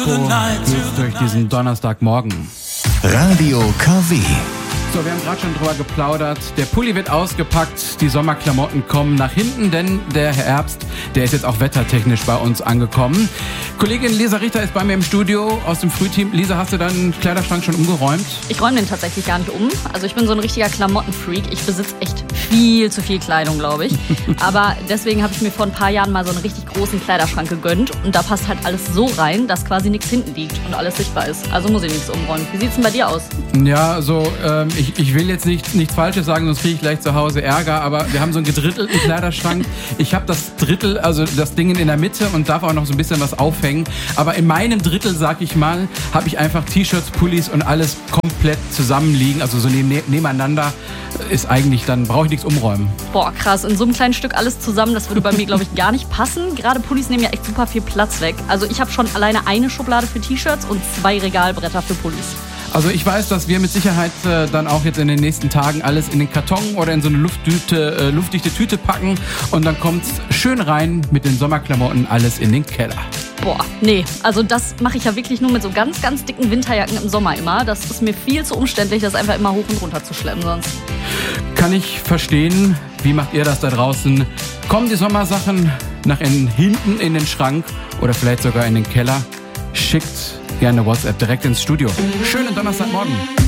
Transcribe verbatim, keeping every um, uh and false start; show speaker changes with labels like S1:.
S1: geht's durch diesen Donnerstagmorgen.
S2: Radio K W.
S1: So, wir haben gerade schon drüber geplaudert. Der Pulli wird ausgepackt, die Sommerklamotten kommen nach hinten, denn der Herbst, der ist jetzt auch wettertechnisch bei uns angekommen. Kollegin Lisa Richter ist bei mir im Studio aus dem Frühteam. Lisa, hast du deinen Kleiderschrank schon umgeräumt?
S3: Ich räume den tatsächlich gar nicht um. Also ich bin so ein richtiger Klamottenfreak. Ich besitze echt viel zu viel Kleidung, glaube ich. Aber deswegen habe ich mir vor ein paar Jahren mal so einen richtig großen Kleiderschrank gegönnt. Und da passt halt alles so rein, dass quasi nichts hinten liegt und alles sichtbar ist. Also muss ich nichts umräumen. Wie sieht's denn bei dir aus?
S1: Ja, also ähm, ich, ich will jetzt nicht, nichts Falsches sagen, sonst kriege ich gleich zu Hause Ärger. Aber wir haben so einen gedrittelten Kleiderschrank. Ich habe das Drittel, also das Ding in der Mitte und darf auch noch so ein bisschen was aufhängen. Aber in meinem Drittel, sag ich mal, habe ich einfach T-Shirts, Pullis und alles komplett zusammenliegen. Also so neben, nebeneinander ist eigentlich, dann brauche ich nichts umräumen.
S3: Boah, krass. In so einem kleinen Stück alles zusammen, das würde bei mir, glaube ich, gar nicht passen. Gerade Pullis nehmen ja echt super viel Platz weg. Also ich habe schon alleine eine Schublade für T-Shirts und zwei Regalbretter für Pullis.
S1: Also ich weiß, dass wir mit Sicherheit äh, dann auch jetzt in den nächsten Tagen alles in den Karton oder in so eine Lufttüte, äh, luftdichte Tüte packen und dann kommt's schön rein mit den Sommerklamotten alles in den Keller.
S3: Boah, nee, also das mache ich ja wirklich nur mit so ganz, ganz dicken Winterjacken im Sommer immer. Das ist mir viel zu umständlich, das einfach immer hoch und runter zu schleppen sonst.
S1: Kann ich verstehen. Wie macht ihr das da draußen? Kommen die Sommersachen nach in, hinten in den Schrank oder vielleicht sogar in den Keller? Schickt gerne WhatsApp direkt ins Studio. Schönen Donnerstagmorgen.